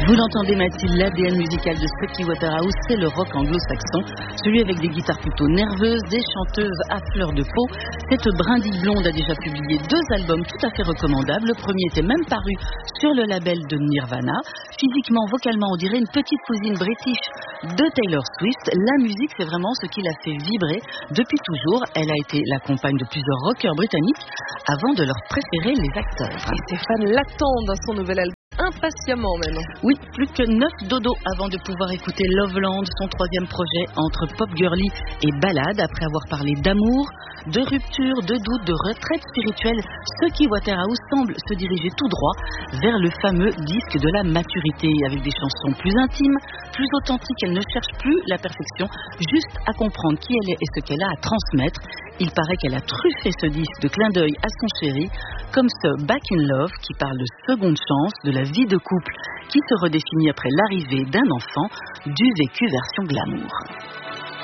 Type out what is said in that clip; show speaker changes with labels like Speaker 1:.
Speaker 1: Vous l'entendez Mathilde, l'ADN musical de Sucky Waterhouse, c'est le rock anglo-saxon, celui avec des guitares plutôt nerveuses, des chanteuses à fleur de peau. Cette brindille blonde a déjà publié 2 albums tout à fait recommandables. Le premier était même paru sur le label de Nirvana. Physiquement, vocalement, on dirait une petite cousine british de Taylor Swift. La musique, c'est vraiment ce qui l'a fait vibrer depuis toujours. Elle a été la compagne de plusieurs rockers britanniques avant de leur préférer les acteurs.
Speaker 2: Et ses fans l'attendent dans son nouvel album. Impatiemment même.
Speaker 1: Oui, plus que 9 dodos avant de pouvoir écouter Loveland, son 3e projet entre pop girly et ballade. Après avoir parlé d'amour, de rupture, de doute, de retraite spirituelle, Sucky Waterhouse semble se diriger tout droit vers le fameux disque de la maturité, avec des chansons plus intimes, plus authentiques. Elle ne cherche plus la perfection, juste à comprendre qui elle est et ce qu'elle a à transmettre. Il paraît qu'elle a truffé ce disque de clin d'œil à son chéri, comme ce Back in Love qui parle de seconde chance, de la vie de couple qui se redéfinit après l'arrivée d'un enfant, du vécu version glamour.